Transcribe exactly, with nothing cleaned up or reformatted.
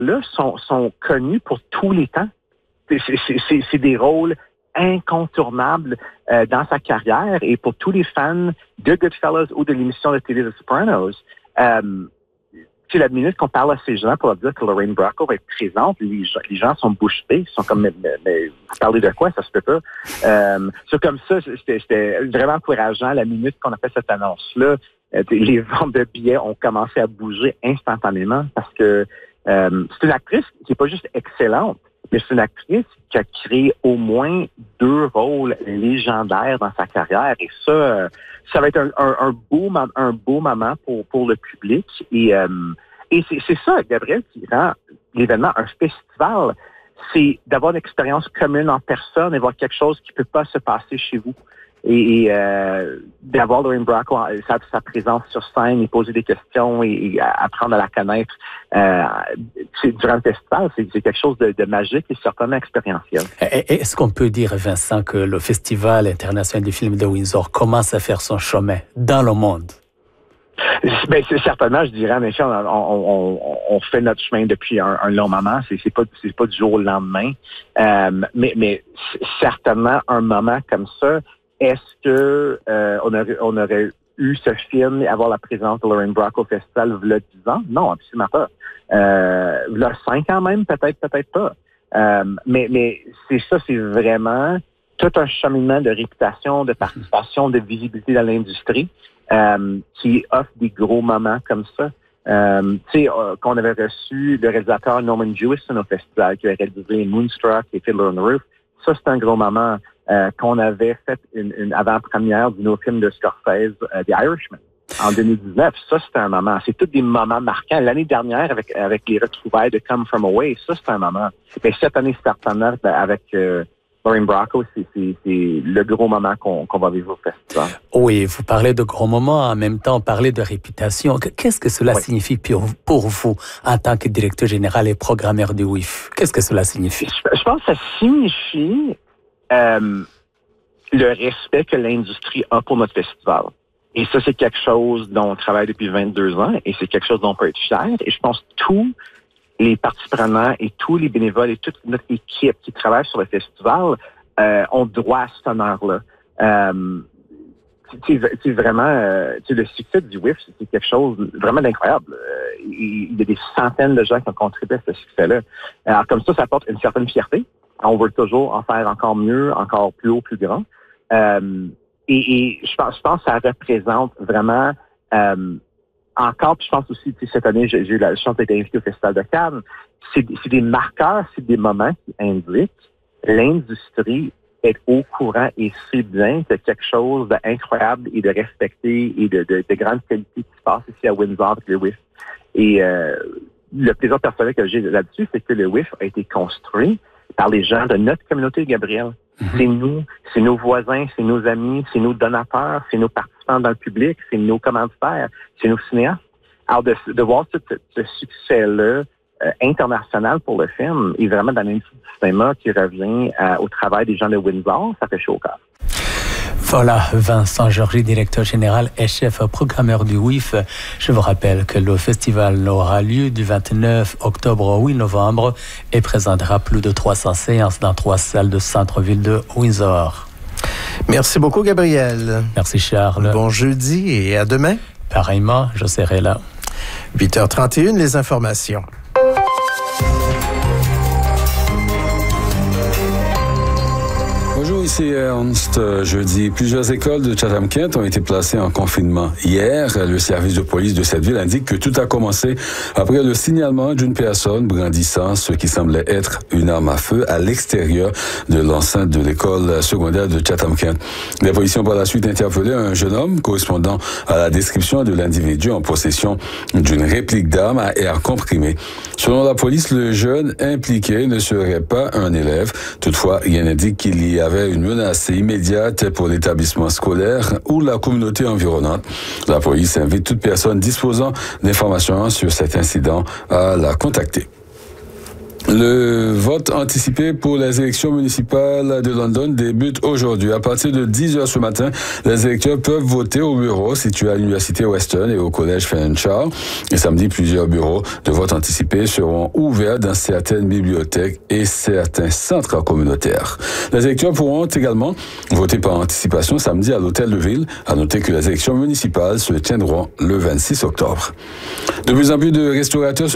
là sont, sont connus pour tous les temps. C'est, c'est, c'est, c'est des rôles incontournables euh, dans sa carrière et pour tous les fans de Goodfellas ou de l'émission de télé The Sopranos. Euh, c'est la minute qu'on parle à ces gens pour leur dire que Lorraine Bracco va être présente, les gens, les gens sont bouche bée, ils sont comme mais, mais, mais vous parlez de quoi, ça se peut pas. Euh, c'est comme ça, c'était, c'était vraiment encourageant. La minute qu'on a fait cette annonce-là, euh, les ventes de billets ont commencé à bouger instantanément parce que euh, c'est une actrice qui est pas juste excellente, mais c'est une actrice qui a créé au moins deux rôles légendaires dans sa carrière. Et ça, euh, ça va être un, un, un beau, un beau moment pour, pour le public. Et, euh, et c'est, c'est ça, Gabriel, qui rend l'événement un festival. C'est d'avoir une expérience commune en personne et voir quelque chose qui peut pas se passer chez vous. Et, et euh, d'avoir Lorraine Bracco, sa, sa présence sur scène et poser des questions et, et apprendre à la connaître euh, c'est, durant le festival, c'est, c'est quelque chose de, de magique et certainement expérientiel. Est-ce qu'on peut dire, Vincent, que le Festival international du film de Windsor commence à faire son chemin dans le monde? Ben, c'est certainement, je dirais, en effet, on, on, on, on fait notre chemin depuis un, un long moment. C'est, c'est pas, c'est pas du jour au lendemain. Euh, mais, mais certainement, un moment comme ça, est-ce que euh, on aurait, on aurait eu ce film et avoir la présence de Lorraine Bracco au festival il y a dix ans? Non, absolument pas. Euh, il y a cinq ans même, peut-être, peut-être pas. Euh, mais, mais c'est ça, c'est vraiment tout un cheminement de réputation, de participation, de visibilité dans l'industrie euh, qui offre des gros moments comme ça. Euh, tu sais, euh, qu'on avait reçu le réalisateur Norman Jewison au festival qui a réalisé Moonstruck et Fiddler on the Roof. Ça, c'est un gros moment. Euh, qu'on avait fait une, une avant-première du nouveau film de Scorsese, uh, The Irishman, en deux mille dix-neuf. Ça, c'était un moment. C'est tous des moments marquants. L'année dernière, avec avec les retrouvailles de Come From Away, ça, c'est un moment. Mais cette année, certainement, avec euh, Lorraine Bracco, c'est, c'est, c'est le gros moment qu'on, qu'on va vivre au festival. Oui, vous parlez de gros moments, en même temps, parlez de réputation. Qu'est-ce que cela oui. signifie pour, pour vous, en tant que directeur général et programmeur du W I F? Qu'est-ce que cela signifie? Je, je pense que ça signifie Euh, le respect que l'industrie a pour notre festival. Et ça, c'est quelque chose dont on travaille depuis vingt-deux ans et c'est quelque chose dont on peut être fier. Et je pense que tous les parties prenantes et tous les bénévoles et toute notre équipe qui travaille sur le festival euh, ont droit à cet honneur-là. Euh, tu sais, vraiment, euh, tu sais, le succès du W I F, c'est quelque chose vraiment d'incroyable. Euh, il y a des centaines de gens qui ont contribué à ce succès-là. Alors, comme ça, ça apporte une certaine fierté. On veut toujours en faire encore mieux, encore plus haut, plus grand. Euh, et, et je pense, je pense que ça représente vraiment euh, encore, puis je pense aussi, tu sais, cette année, j'ai, j'ai eu la chance d'être invité au Festival de Cannes. C'est, c'est des marqueurs, c'est des moments qui indiquent l'industrie est au courant et sait bien que quelque chose d'incroyable et de respecté et de, de, de grande qualité qui se passe ici à Windsor avec le W I F. Et euh, le plaisir personnel que j'ai là-dessus, c'est que le W I F a été construit par les gens de notre communauté, Gabriel. Mm-hmm. C'est nous, c'est nos voisins, c'est nos amis, c'est nos donateurs, c'est nos participants dans le public, c'est nos commanditaires, c'est nos cinéastes. Alors, de, de voir ce, ce succès-là euh, international pour le film et vraiment dans l'industrie du cinéma qui revient euh, au travail des gens de Windsor, ça fait chaud au cœur. Voilà, Vincent Georgi, directeur général et chef programmeur du W I F. Je vous rappelle que le festival aura lieu du vingt-neuf octobre au huit novembre et présentera plus de trois cents séances dans trois salles de centre-ville de Windsor. Merci beaucoup, Gabriel. Merci, Charles. Bon jeudi et à demain. Pareillement, je serai là. huit heures trente et une, les informations. Bonjour, ici Ernst. Jeudi, plusieurs écoles de Chatham-Kent ont été placées en confinement hier. Le service de police de cette ville indique que tout a commencé après le signalement d'une personne brandissant ce qui semblait être une arme à feu à l'extérieur de l'enceinte de l'école secondaire de Chatham-Kent. Les policiers ont par la suite interpellé un jeune homme correspondant à la description de l'individu en possession d'une réplique d'arme à air comprimé. Selon la police, le jeune impliqué ne serait pas un élève. Toutefois, rien n'indique qu'il y avait une menace immédiate pour l'établissement scolaire ou la communauté environnante. La police invite toute personne disposant d'informations sur cet incident à la contacter. Le vote anticipé pour les élections municipales de London débute aujourd'hui. À partir de dix heures ce matin, les électeurs peuvent voter au bureau situé à l'Université Western et au Collège Fairchild. Et samedi, plusieurs bureaux de vote anticipé seront ouverts dans certaines bibliothèques et certains centres communautaires. Les électeurs pourront également voter par anticipation samedi à l'Hôtel de Ville. À noter que les élections municipales se tiendront le vingt-six octobre. De plus en plus de restaurateurs